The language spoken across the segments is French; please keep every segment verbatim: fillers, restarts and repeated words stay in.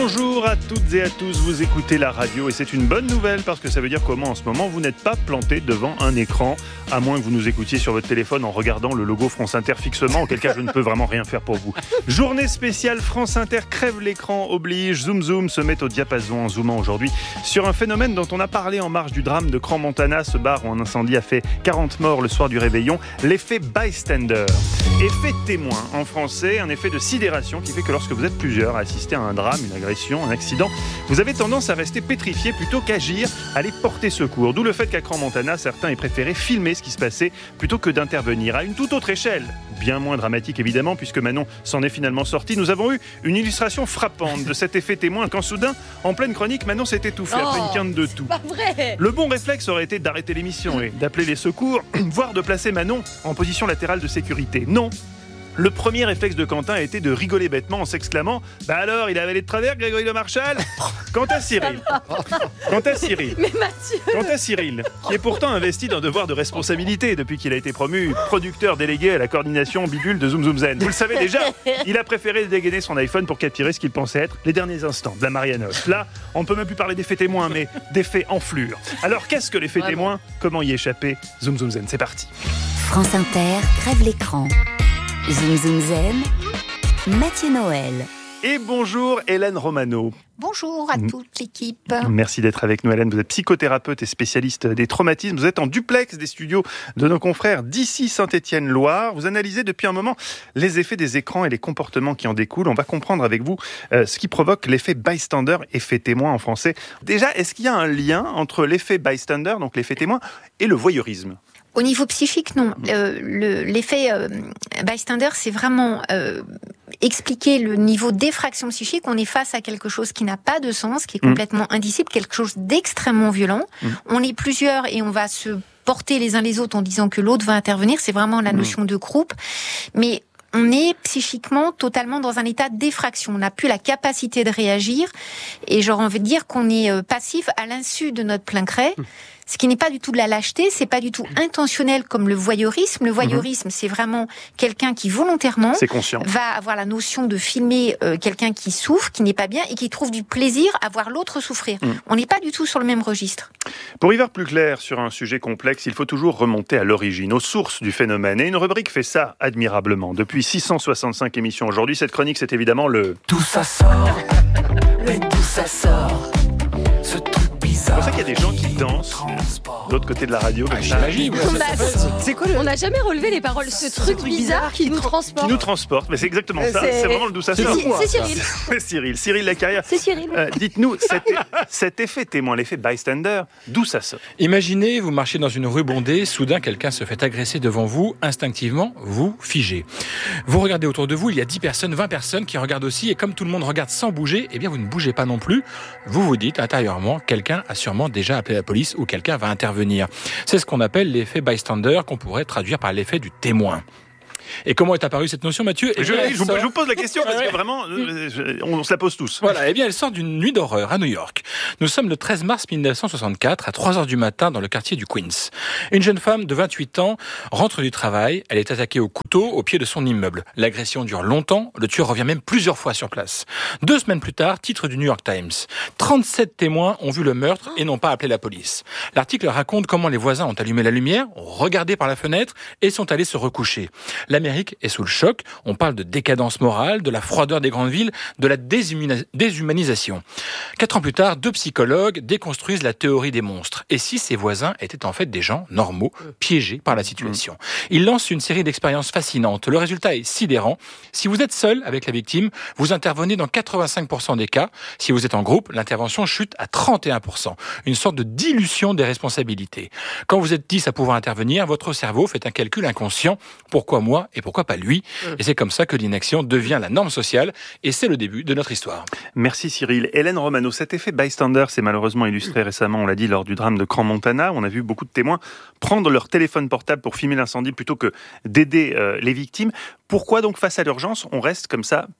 Bonjour à toutes et à tous, vous écoutez la radio et c'est une bonne nouvelle parce que ça veut dire qu'au moins en ce moment vous n'êtes pas planté devant un écran, à moins que vous nous écoutiez sur votre téléphone en regardant le logo France Inter fixement, auquel cas je ne peux vraiment rien faire pour vous. Journée spéciale France Inter crève l'écran oblige, Zoom Zoom se met au diapason en zoomant aujourd'hui sur un phénomène dont on a parlé en marge du drame de Crans-Montana, ce bar où un incendie a fait quarante morts le soir du réveillon, l'effet bystander. Effet témoin en français, un effet de sidération qui fait que lorsque vous êtes plusieurs à assister à un drame, une agression, un accident, vous avez tendance à rester pétrifié plutôt qu'agir, aller porter secours. D'où le fait qu'à Crans-Montana, certains aient préféré filmer ce qui se passait plutôt que d'intervenir à une toute autre échelle. Bien moins dramatique évidemment, puisque Manon s'en est finalement sortie. Nous avons eu une illustration frappante de cet effet témoin quand soudain, en pleine chronique, Manon s'est étouffée oh, après une quinte de tout. Pas vrai. Le bon réflexe aurait été d'arrêter l'émission et d'appeler les secours, voire de placer Manon en position latérale de sécurité. Non. Le premier réflexe de Quentin a été de rigoler bêtement en s'exclamant « Bah alors, il a avalé de travers, Grégory Le Marchal ?» Quant à Cyril, quant à Cyril, Mais Mathieu quant à Cyril, qui est pourtant investi d'un devoir de responsabilité depuis qu'il a été promu producteur délégué à la coordination bidule de Zoom Zoom Zen. Vous le savez déjà, il a préféré dégainer son iPhone pour capturer ce qu'il pensait être les derniers instants de la Marianotte. Là, on ne peut même plus parler d'effet témoin, mais d'effet enflure. Alors qu'est-ce que l'effet témoin ? Comment y échapper ? Zoom Zoom Zen, c'est parti. France Inter crève l'écran. Zoom Zoom Zen, Mathieu Noël. Et bonjour Hélène Romano. Bonjour à toute l'équipe. Merci d'être avec nous Hélène, vous êtes psychothérapeute et spécialiste des traumatismes. Vous êtes en duplex des studios de nos confrères d'ici Saint-Étienne-Loire. Vous analysez depuis un moment les effets des écrans et les comportements qui en découlent. On va comprendre avec vous euh, ce qui provoque l'effet bystander, effet témoin en français. Déjà, est-ce qu'il y a un lien entre l'effet bystander, donc l'effet témoin, et le voyeurisme ? Au niveau psychique, non. Euh, le, l'effet euh, bystander, c'est vraiment euh, expliquer le niveau d'effraction psychique. On est face à quelque chose qui n'a pas de sens, qui est complètement mmh. indicible, quelque chose d'extrêmement violent. Mmh. On est plusieurs et on va se porter les uns les autres en disant que l'autre va intervenir. C'est vraiment la notion mmh. de groupe. Mais on est psychiquement totalement dans un état d'effraction. On n'a plus la capacité de réagir. Et j'aurais envie de dire qu'on est passif à l'insu de notre plein gré. Mmh. Ce qui n'est pas du tout de la lâcheté, c'est pas du tout intentionnel comme le voyeurisme. Le voyeurisme, mmh. c'est vraiment quelqu'un qui volontairement c'est conscient. va avoir la notion de filmer euh, quelqu'un qui souffre, qui n'est pas bien et qui trouve du plaisir à voir l'autre souffrir. Mmh. On n'est pas du tout sur le même registre. Pour y voir plus clair sur un sujet complexe, il faut toujours remonter à l'origine, aux sources du phénomène. Et une rubrique fait ça admirablement. Depuis six cent soixante-cinq émissions aujourd'hui, cette chronique, c'est évidemment le... Tout ça sort, mais tout ça sort. Ce truc C'est pour ça qu'il y a des gens qui dansent de l'autre côté de la radio. Ah, j'imagine. C'est quoi le... On n'a jamais relevé les paroles. Ce, Ce truc bizarre qui, qui nous transporte. Qui nous transporte. Mais c'est exactement ça. C'est, c'est vraiment le d'où ça sort. C'est, c'est Cyril. C'est Cyril. Cyril Lacarrière. C'est Cyril. Euh, dites-nous, cet, cet effet témoin, l'effet bystander, d'où ça sort ? Imaginez, vous marchez dans une rue bondée, soudain quelqu'un se fait agresser devant vous, instinctivement, vous figez. Vous regardez autour de vous, il y a dix personnes, vingt personnes qui regardent aussi, et comme tout le monde regarde sans bouger, eh bien vous ne bougez pas non plus. Vous vous dites intérieurement, quelqu'un a sûrement déjà appelé la police ou quelqu'un va intervenir. C'est ce qu'on appelle l'effet bystander, qu'on pourrait traduire par l'effet du témoin. Et comment est apparue cette notion, Mathieu ? je, je, vous, je vous pose la question parce que vraiment, je, on, on se la pose tous. Voilà, eh bien, elle sort d'une nuit d'horreur à New York. Nous sommes le treize mars mille neuf cent soixante-quatre, à trois heures du matin, dans le quartier du Queens. Une jeune femme de vingt-huit ans rentre du travail. Elle est attaquée au couteau au pied de son immeuble. L'agression dure longtemps. Le tueur revient même plusieurs fois sur place. Deux semaines plus tard, titre du New York Times. trente-sept témoins ont vu le meurtre et n'ont pas appelé la police. L'article raconte comment les voisins ont allumé la lumière, ont regardé par la fenêtre et sont allés se recoucher. L'Amérique est sous le choc. On parle de décadence morale, de la froideur des grandes villes, de la déshumana- déshumanisation. Quatre ans plus tard, deux psychologues déconstruisent la théorie des monstres. Et si ces voisins étaient en fait des gens normaux, piégés par la situation ? Ils lancent une série d'expériences fascinantes. Le résultat est sidérant. Si vous êtes seul avec la victime, vous intervenez dans quatre-vingt-cinq pour cent des cas. Si vous êtes en groupe, l'intervention chute à trente et un pour cent. Une sorte de dilution des responsabilités. Quand vous êtes dix à pouvoir intervenir, votre cerveau fait un calcul inconscient. Pourquoi moi et pourquoi pas lui ? Et c'est comme ça que l'inaction devient la norme sociale. Et c'est le début de notre histoire. Merci Cyril. Hélène Romano, cet effet bystander s'est malheureusement illustré récemment, on l'a dit, lors du drame de Crans-Montana. On a vu beaucoup de témoins prendre leur téléphone portable pour filmer l'incendie plutôt que d'aider euh, les victimes. Pourquoi donc, face à l'urgence, on reste comme ça passif ?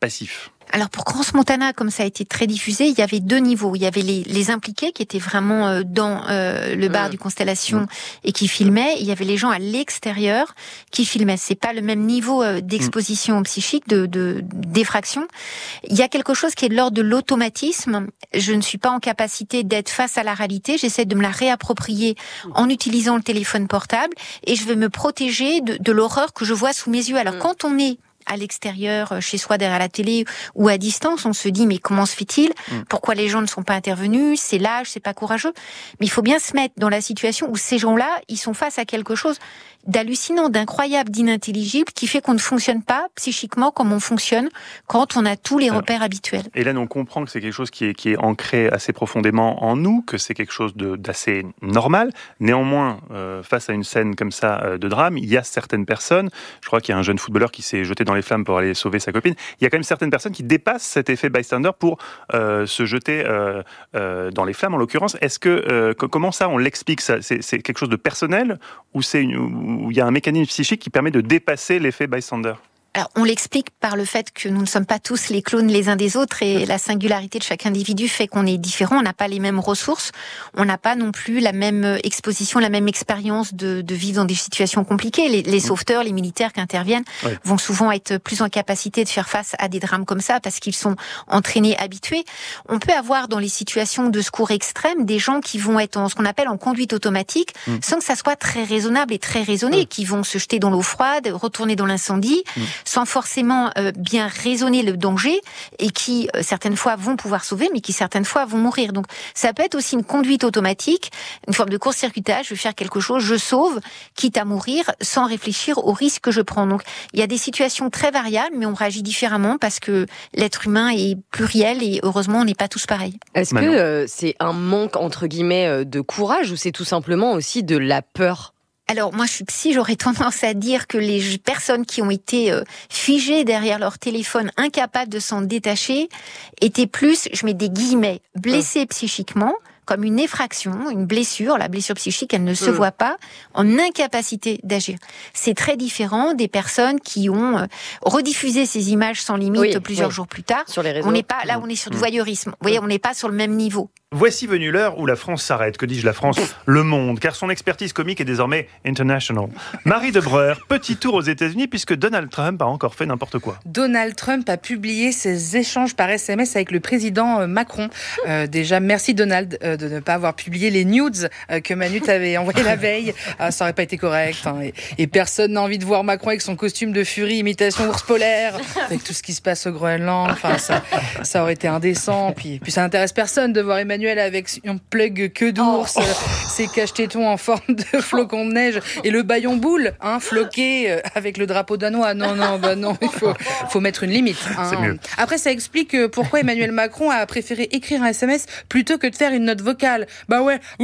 Alors pour Crans-Montana, comme ça a été très diffusé, il y avait deux niveaux. Il y avait les, les impliqués qui étaient vraiment euh, dans euh, le bar mmh. du Constellation mmh. et qui filmaient. Il y avait les gens à l'extérieur qui filmaient. C'est pas le même niveau euh, d'exposition mmh. psychique, de, de d'effraction. Il y a quelque chose qui est de l'ordre de l'automatisme. Je ne suis pas en capacité d'être face à la réalité. J'essaie de me la réapproprier en utilisant le téléphone portable et je vais me protéger de, de l'horreur que je vois sous mes yeux. Alors mmh. quand on est à l'extérieur, chez soi, derrière la télé ou à distance, on se dit mais comment se fait-il ? Pourquoi les gens ne sont pas intervenus ? C'est lâche, c'est pas courageux. Mais il faut bien se mettre dans la situation où ces gens-là, ils sont face à quelque chose d'hallucinant, d'incroyable, d'inintelligible, qui fait qu'on ne fonctionne pas psychiquement comme on fonctionne quand on a tous les repères Alors, habituels. Hélène, on comprend que c'est quelque chose qui est, qui est ancré assez profondément en nous, que c'est quelque chose de, d'assez normal. Néanmoins, euh, face à une scène comme ça euh, de drame, il y a certaines personnes, je crois qu'il y a un jeune footballeur qui s'est jeté dans les flammes pour aller sauver sa copine, il y a quand même certaines personnes qui dépassent cet effet bystander pour euh, se jeter euh, euh, dans les flammes en l'occurrence. Est-ce que, euh, comment ça on l'explique ça c'est, c'est quelque chose de personnel ou c'est une où il y a un mécanisme psychique qui permet de dépasser l'effet bystander? Alors, on l'explique par le fait que nous ne sommes pas tous les clones les uns des autres et la singularité de chaque individu fait qu'on est différent. On n'a pas les mêmes ressources. On n'a pas non plus la même exposition, la même expérience de, de vivre dans des situations compliquées. Les, les sauveteurs, les militaires qui interviennent oui. vont souvent être plus en capacité de faire face à des drames comme ça parce qu'ils sont entraînés, habitués. On peut avoir dans les situations de secours extrêmes des gens qui vont être en ce qu'on appelle en conduite automatique mmh. sans que ça soit très raisonnable et très raisonné, mmh. qui vont se jeter dans l'eau froide, retourner dans l'incendie, mmh. sans forcément euh, bien raisonner le danger et qui, euh, certaines fois, vont pouvoir sauver, mais qui, certaines fois, vont mourir. Donc, ça peut être aussi une conduite automatique, une forme de court-circuitage, je vais faire quelque chose, je sauve, quitte à mourir, sans réfléchir au risque que je prends. Donc, il y a des situations très variables, mais on réagit différemment parce que l'être humain est pluriel et heureusement, on n'est pas tous pareils. Est-ce que euh, c'est un manque, entre guillemets, de courage ou c'est tout simplement aussi de la peur ? Alors, moi, je suis psy, j'aurais tendance à dire que les personnes qui ont été euh, figées derrière leur téléphone, incapables de s'en détacher, étaient plus, je mets des guillemets, blessées psychiquement, comme une effraction, une blessure. La blessure psychique, elle ne se mmh. voit pas, en incapacité d'agir. C'est très différent des personnes qui ont euh, rediffusé ces images sans limite oui, plusieurs oui. jours plus tard. Sur les réseaux. On n'est pas, là, on est sur du voyeurisme. Vous voyez, on n'est pas sur le même niveau. Voici venue l'heure où la France s'arrête. Que dis-je, la France ? Le monde, car son expertise comique est désormais international. Marie de Breuer, petit tour aux États-Unis puisque Donald Trump a encore fait n'importe quoi. Donald Trump a publié ses échanges par S M S avec le président Macron. Euh, déjà, merci Donald euh, de ne pas avoir publié les nudes euh, que Manu t'avait envoyé la veille. Ah, ça aurait pas été correct. Hein, et, et personne n'a envie de voir Macron avec son costume de furie, imitation ours polaire, avec tout ce qui se passe au Groenland. Enfin, ça, ça aurait été indécent. Puis, puis ça n'intéresse personne de voir Emmanuel avec un plug queue d'ours, oh. ses cache-tétons en forme de flocons de neige et le baillon boule, hein, floqué avec le drapeau danois. Non, non, bah non, il faut, faut mettre une limite. Hein. C'est mieux. Après, ça explique pourquoi Emmanuel Macron a préféré écrire un S M S plutôt que de faire une note vocale. Bah ouais, on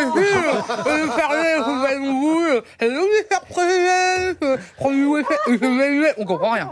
comprend rien.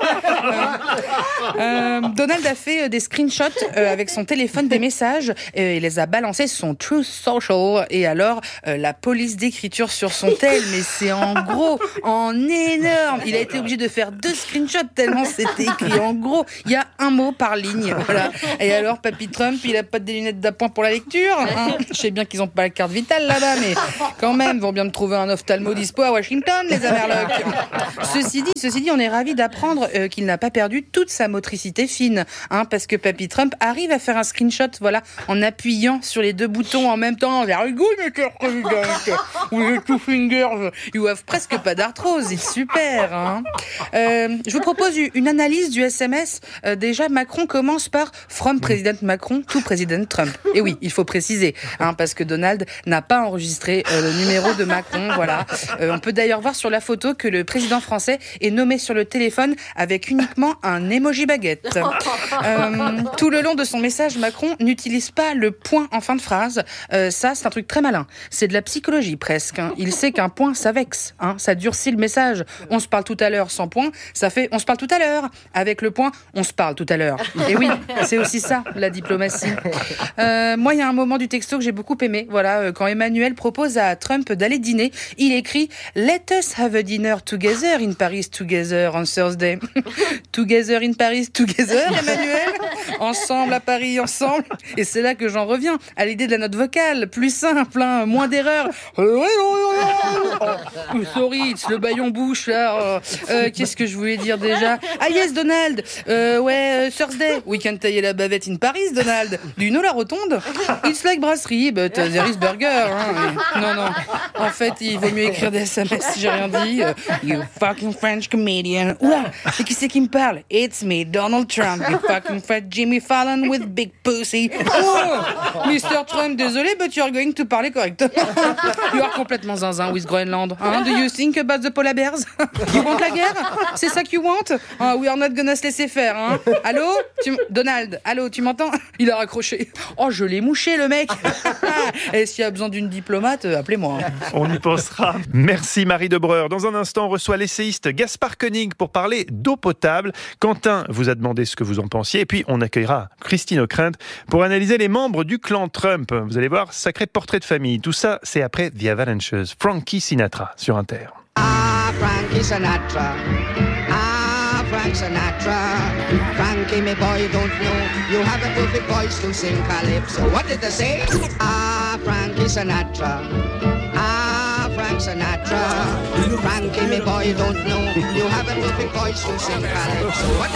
euh, Donald a fait des screenshots avec son téléphone des messages. Et il les a balancés sur son Truth Social. Et alors, euh, la police d'écriture sur son tel, mais c'est en gros, en énorme. Il a été obligé de faire deux screenshots tellement c'était écrit en gros. Il y a un mot par ligne. Voilà. Et alors, Papy Trump, il a pas des lunettes d'appoint pour la lecture. Hein. Je sais bien qu'ils ont pas la carte vitale là-bas, mais quand même, ils vont bien me trouver un ophtalmo dispo à Washington, les Amerlocs. Ceci dit, ceci dit, on est ravis d'apprendre euh, qu'il n'a pas perdu toute sa motricité fine, hein, parce que Papy Trump arrive à faire un screenshot, voilà, en appuyant sur les deux boutons en même temps. Very good, Mister President. With two fingers. You have presque pas d'arthrose. C'est super. Hein. Euh, je vous propose une analyse du S M S. Euh, déjà, Macron commence par From President Macron to President Trump. Et oui, il faut préciser, hein, parce que Donald n'a pas enregistré euh, le numéro de Macron. Voilà. Euh, on peut d'ailleurs voir sur la photo que le président français est nommé sur le téléphone avec uniquement un emoji baguette. Euh, tout le long de son message, Macron n'utilise pas pas le point en fin de phrase. Euh, ça, c'est un truc très malin. C'est de la psychologie presque. Hein. Il sait qu'un point, ça vexe. Hein. Ça durcit le message. On se parle tout à l'heure sans point. Ça fait on se parle tout à l'heure. Avec le point, on se parle tout à l'heure. Et oui, c'est aussi ça, la diplomatie. Euh, moi, il y a un moment du texto que j'ai beaucoup aimé. Voilà, euh, quand Emmanuel propose à Trump d'aller dîner, il écrit « Let us have a dinner together in Paris together on Thursday. » Together in Paris together, Emmanuel. Ensemble à Paris, ensemble. Et c'est là que j'en reviens à l'idée de la note vocale. Plus simple, hein, moins d'erreurs. Oh, sorry, it's le baillon bouche, là. Oh. Euh, qu'est-ce que je voulais dire déjà? Ah yes, Donald. Euh, ouais, uh, Thursday. We can tailler la bavette in Paris, Donald. Do you know la rotonde? It's like brasserie, but uh, there is burger. Hein. Non, non. En fait, il vaut mieux écrire des S M S si j'ai rien dit. Uh, you fucking French comedian. Oula, et qui c'est qui me parle? It's me, Donald Trump. You fucking fat Jimmy Fallon with big pussy. Oh, mister Trump, désolé, but you're going to parler correctement. You are complètement zinzin with Groenland. Hein? Do you think about the polar bears? You want la guerre? C'est ça que you want? Uh, we are not gonna se laisser faire. Hein? Allô? Tu... Donald, allô, tu m'entends? Il a raccroché. Oh, je l'ai mouché, le mec. Et s'il y a besoin d'une diplomate, appelez-moi. On y pensera. Merci Marie Debreur. Dans un instant, on reçoit l'essayiste Gaspard Koenig pour parler d'eau potable. Quentin vous a demandé ce que vous en pensiez. Et puis, on accueillera Christine O'Krent pour analyser les membres du clan Trump. Vous allez voir, sacré portrait de famille. Tout ça, c'est après The Avalanches. Frankie Sinatra sur Inter. Ah, Frankie Sinatra. Ah, Frank Sinatra. Frankie, my boy, don't know. You have a perfect voice to sing calypso. What did they say? Ah, Frankie Sinatra. Ah, Frank Sinatra. Frankie, my boy, don't know. You have a perfect voice to sing calypso. What